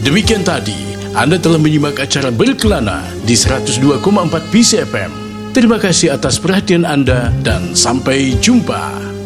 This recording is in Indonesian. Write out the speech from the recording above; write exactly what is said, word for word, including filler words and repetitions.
Demikian tadi, Anda telah menyimak acara Berkelana di seratus dua koma empat P C F M. Terima kasih atas perhatian Anda dan sampai jumpa.